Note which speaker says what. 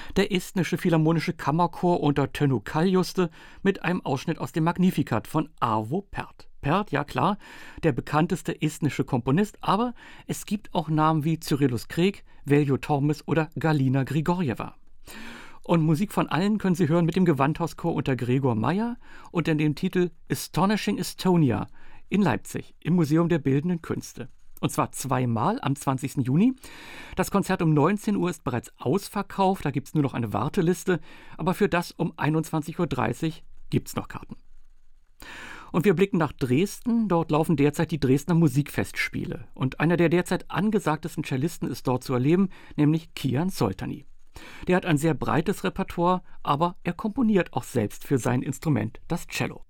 Speaker 1: Der estnische Philharmonische Kammerchor unter Tönö Kaljuste mit einem Ausschnitt aus dem Magnificat von Arvo Pärt. Pärt, ja klar, der bekannteste estnische Komponist, aber es gibt auch Namen wie Cyrillus Krek, Veljo Tormes oder Galina Grigorjeva. Und Musik von allen können Sie hören mit dem Gewandhauschor unter Gregor Meyer unter dem Titel Astonishing Estonia in Leipzig im Museum der Bildenden Künste. Und zwar zweimal am 20. Juni. Das Konzert um 19 Uhr ist bereits ausverkauft, da gibt es nur noch eine Warteliste. Aber für das um 21.30 Uhr gibt es noch Karten. Und wir blicken nach Dresden. Dort laufen derzeit die Dresdner Musikfestspiele. Und einer der derzeit angesagtesten Cellisten ist dort zu erleben, nämlich Kian Soltani. Der hat ein sehr breites Repertoire, aber er komponiert auch selbst für sein Instrument, das Cello.